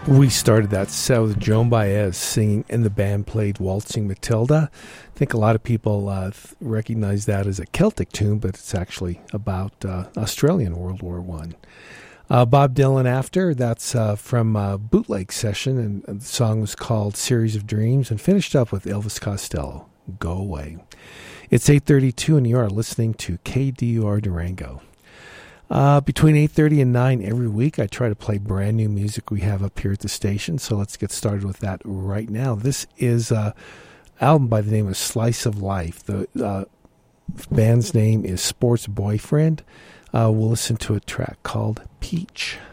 We started that set with Joan Baez singing, and the band played Waltzing Matilda. I think a lot of people recognize that as a Celtic tune, but it's actually about Australian World War I. Bob Dylan after, that's from Bootleg Session, and the song was called Series of Dreams, and finished up with Elvis Costello, Go Away. It's 8:32, and you are listening to KDUR Durango. Between 8:30 and 9 every week, I try to play brand new music we have up here at the station, so let's get started with that right now. This is an album by the name of Slice of Life. The band's name is Sports Boyfriend. We'll listen to a track called Peach.